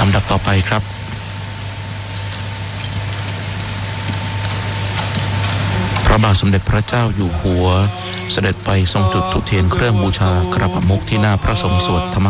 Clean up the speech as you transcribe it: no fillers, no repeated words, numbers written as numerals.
ำดับต่อไปครับพระบาทสมเด็จพระเจ้าอยู่หัวเสด็จไปทรงจุดธูปเทียนเครื่องบูชากระพมุขที่หน้าพระสงฆ์สวดธรรม